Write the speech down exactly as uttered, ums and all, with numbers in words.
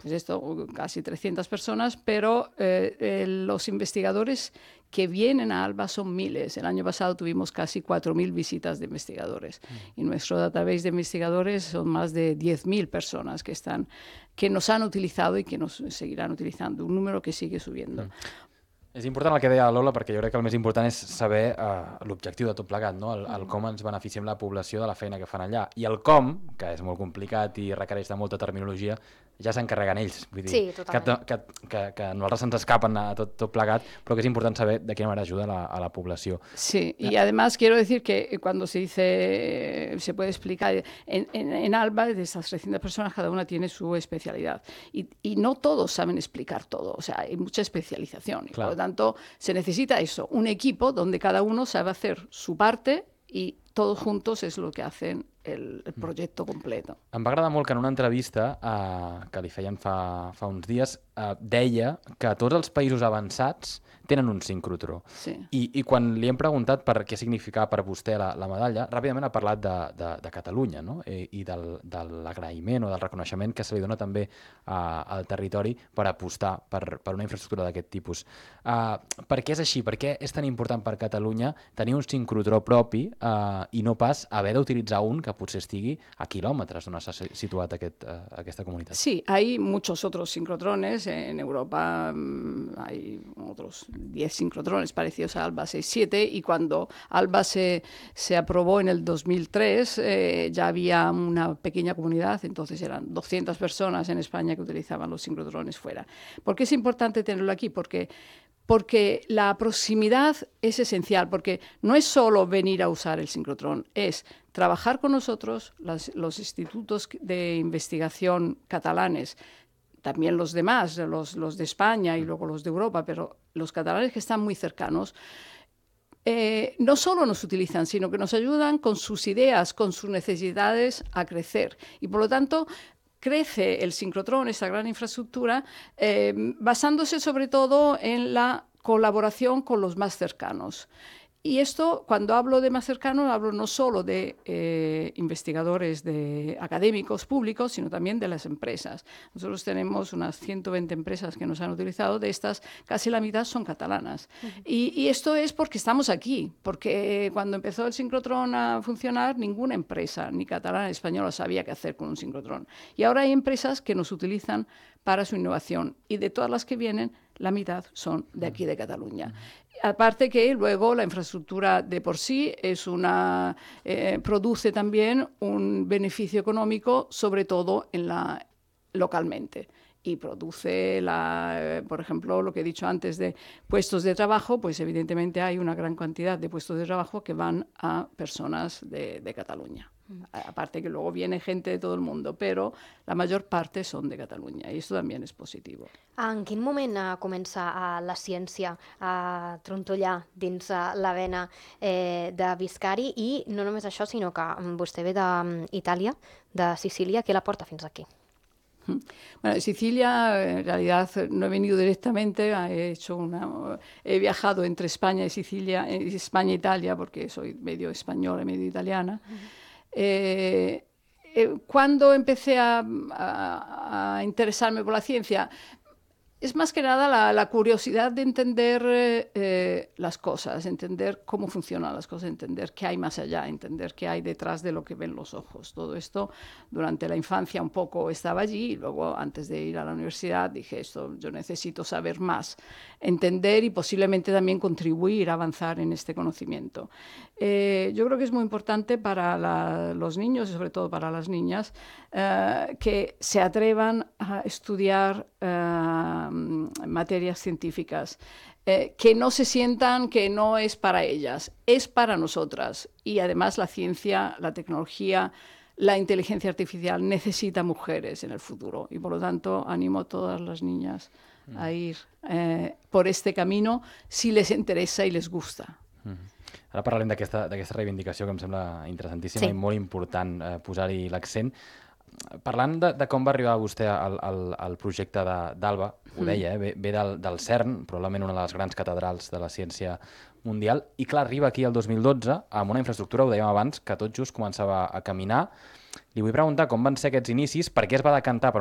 pues esto, casi trescientas personas, pero eh, eh, los investigadores que vienen a ALBA son miles. El año pasado tuvimos casi cuatro mil visitas de investigadores. Mm. Y nuestro database de investigadores son más de diez mil personas que, están, que nos han utilizado y que nos seguirán utilizando, un número que sigue subiendo. Mm. És important el que deia Lola, perquè jo crec que el més important és saber uh, l'objectiu de tot plegat, no? el, el com ens beneficiem la població de la feina que fan allà. I el com, que és molt complicat i requereix de molta terminologia, ja s'encarreguen ells. Vull dir, sí, totalment. Que, que, que, que a nosaltres se'ns escapen a tot, tot plegat, però que és important saber de quina manera ajuda a la, a la població. Sí, y además quiero decir que cuando se dice, se puede explicar, en, en, en ALBA, de esas trescientas personas, cada una tiene su especialidad. Y, y no todos saben explicar todo, o sea, hay mucha especialización. Y claro. Por lo tanto, se necesita eso, un equipo donde cada uno sabe hacer su parte y todos juntos es lo que hacen el, el projecte complet. Em va agradar molt que en una entrevista eh, que li feien fa, fa uns dies eh, deia que tots els països avançats tenen un sincrotró. Sí. I, I quan li hem preguntat per què significava per vostè la, la medalla, ràpidament ha parlat de, de, de Catalunya, no? I, i del, de l'agraïment o del reconeixement que se li dona també uh, al territori per apostar per, per una infraestructura d'aquest tipus. Uh, per què és així? Per què és tan important per Catalunya tenir un sincrotró propi uh, i no pas haver d'utilitzar un que potser estigui a quilòmetres d'on s'ha situat aquest, uh, aquesta comunitat? Sí, hay muchos otros sincrotrones. En Europa um, hay otros diez sincrotrones parecidos a ALBA seis siete, y cuando ALBA se, se aprobó en el dos mil tres eh, ya había una pequeña comunidad, entonces eran doscientas personas en España que utilizaban los sincrotrones fuera. ¿Por qué es importante tenerlo aquí? Porque Porque la proximidad es esencial, porque no es solo venir a usar el sincrotrón, es trabajar con nosotros, las, los institutos de investigación catalanes, también los demás, los, los de España y luego los de Europa, pero los catalanes que están muy cercanos, eh, no solo nos utilizan, sino que nos ayudan con sus ideas, con sus necesidades a crecer. Y por lo tanto, crece el sincrotrón, esta gran infraestructura, eh, basándose sobre todo en la colaboración con los más cercanos. Y esto, cuando hablo de más cercanos, hablo no solo de eh, investigadores de académicos públicos, sino también de las empresas. Nosotros tenemos unas ciento veinte empresas que nos han utilizado, de estas casi la mitad son catalanas. Uh-huh. y, y esto es porque estamos aquí, porque cuando empezó el sincrotrón a funcionar, ninguna empresa, ni catalana ni española, sabía qué hacer con un sincrotrón. Y ahora hay empresas que nos utilizan para su innovación, y de todas las que vienen, la mitad son de aquí de Cataluña. Uh-huh. Aparte que luego la infraestructura de por sí es una, eh, produce también un beneficio económico, sobre todo en la, localmente. Y produce, la, eh, por ejemplo, lo que he dicho antes de puestos de trabajo, pues evidentemente hay una gran cantidad de puestos de trabajo que van a personas de, de Cataluña. Aparte que luego viene gente de todo el mundo, però la major parte són de Catalunya, i això també és positiu. En quin moment uh, comença uh, la ciència a trontollar dins uh, la vena eh, de Viscari? I no només això, sinó que vostè ve d'Itàlia, de Sicília, què la porta fins aquí? Bueno, Sicilia, en realidad no he venido directamente, he hecho una, he viajado entre España y Sicilia, España e Italia, porque soy medio española y medio italiana. Uh-huh. Eh, eh, cuando empecé a, a, a interesarme por la ciencia, es más que nada la, la curiosidad de entender eh, las cosas, entender cómo funcionan las cosas, entender qué hay más allá, entender qué hay detrás de lo que ven los ojos. Todo esto durante la infancia un poco estaba allí, y luego antes de ir a la universidad dije, esto yo necesito saber más, entender y posiblemente también contribuir a avanzar en este conocimiento. Eh, yo creo que es muy importante para la, los niños y sobre todo para las niñas eh, que se atrevan a estudiar eh, materias científicas, eh, que no se sientan que no es para ellas, es para nosotras. Y además la ciencia, la tecnología, la inteligencia artificial necesita mujeres en el futuro, y por lo tanto animo a todas las niñas mm. a ir eh, por este camino si les interesa i les gusta. Mm. Ara parlarem d'aquesta reivindicació que em sembla interessantíssima sí. i molt important eh, posar-hi l'accent. Parlant de, de com va arribar vostè al, al, al projecte d'ALBA, ho deia, eh? ve, ve del, del CERN, probablement una de les grans catedrals de la ciència mundial, i clar, arriba aquí el dos mil dotze amb una infraestructura, ho dèiem abans, que tot just començava a caminar. Li vull preguntar com van ser aquests inicis, per què es va decantar per